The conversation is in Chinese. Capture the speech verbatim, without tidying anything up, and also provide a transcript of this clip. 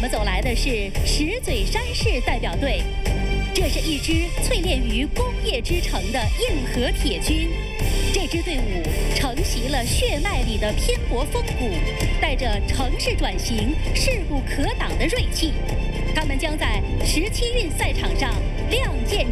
们走来的是石嘴山市代表队，这是一支淬炼于工业之城的硬核铁军。这支队伍承袭了血脉里的拼搏风骨，带着城市转型势不可挡的锐气。他们将在十七运赛场上亮剑